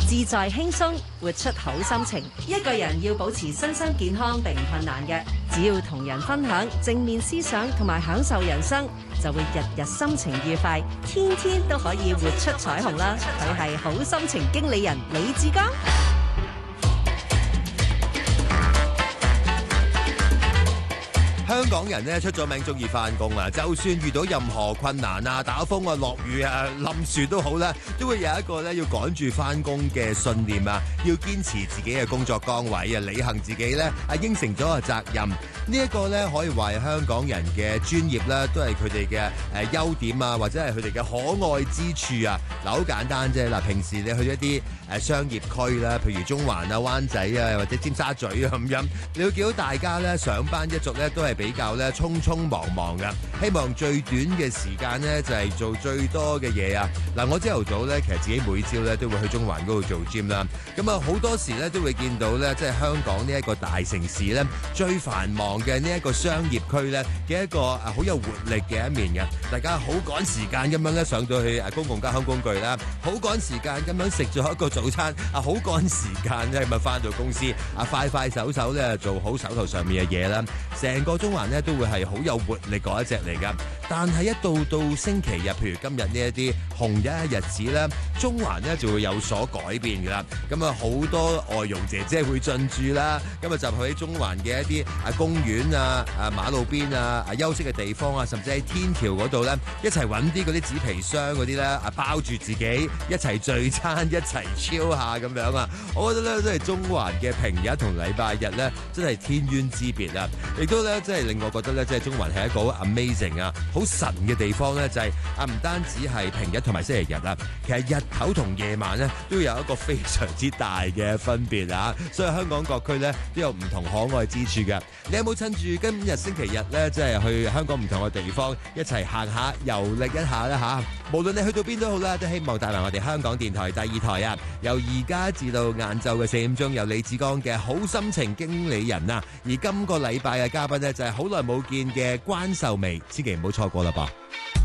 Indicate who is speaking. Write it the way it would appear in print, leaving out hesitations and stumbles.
Speaker 1: 自在輕鬆，活出好心情。一個人要保持身心健康並唔困難嘅，只要同人分享正面思想同埋享受人生，就會日日心情愉快，天天都可以活出彩虹啦！佢係好心情經理人李志剛。
Speaker 2: 香港人咧出咗名中意翻工啊，就算遇到任何困難啊、打風啊、落雨啊、冧樹都好啦，都會有一個咧要趕住翻工嘅信念啊，要堅持自己嘅工作崗位啊，履行自己咧應承咗嘅責任。呢一個咧可以話係香港人嘅專業啦，都係佢哋嘅優點啊，或者係佢哋嘅可愛之處啊。嗱，好簡單啫。嗱，平時你去一啲商業區啦，譬如中環啊、灣仔啊，或者尖沙咀啊咁樣，你會見到大家咧上班一族咧都係比較咧匆匆忙忙噶，希望最短嘅時間咧就係做最多嘅嘢啊！嗱，我朝頭早咧其實自己每朝咧都會去中環嗰度做 gym 啦，咁啊好多時咧都會見到咧即係香港呢一個大城市咧最繁忙嘅呢一個商業區咧嘅一個好有活力嘅一面嘅，大家好趕時間咁樣咧上到去公共交通工具啦，好趕時間咁樣食咗一個早餐啊，好趕時間咧咪翻到公司啊，快快手手咧做好手頭上面嘅嘢啦，成個中環咧都會係好有活力嗰一隻嚟噶。但係一到星期日，譬如今日呢一啲紅日子咧，中環咧就會有所改變噶啦。咁啊好多外傭姐姐會進駐啦，咁啊就喺中環嘅一啲公園啊、馬路邊啊、休息嘅地方啊，甚至喺天橋嗰度咧，一齊揾啲嗰啲紙皮箱嗰啲咧包住自己，一齊聚餐，一齊 chill 下咁樣啊！我覺得咧，真係中環嘅平日同禮拜日咧，真係天淵之別啊！亦都咧，即係令我覺得咧，即係中環係一個好 amazing 啊，好神嘅地方咧，就係唔單止係平日同埋星期日啊，其實日頭同夜晚咧都有一個非常之大嘅分別啊！所以香港各區咧都有唔同可愛之處嘅。你有冇趁住今日星期日咧，即係去香港唔同嘅地方一齊行下遊歷一下咧嚇？無論你去到邊都好啦，都希望帶埋我哋香港電台第二台啊，由而家至到晏晝嘅4點鐘，有李志剛嘅好心情經理人啊！而今個禮拜嘅嘉賓呢，就係好耐冇見嘅關秀媚，千祈唔好錯過啦噃。